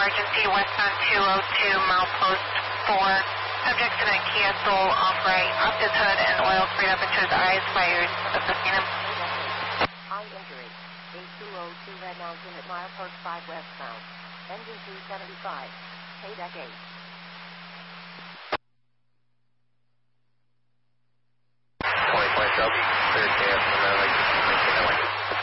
emergency westbound 202 milepost 4. Subject's in a Kia Soul off-right, popped his hood and oil sprayed up into his eyes. Fires assisting him. Eye injury. A202 Red Mountain at milepost 5 westbound. Engine 275. KDEC 8. Clear gas, and then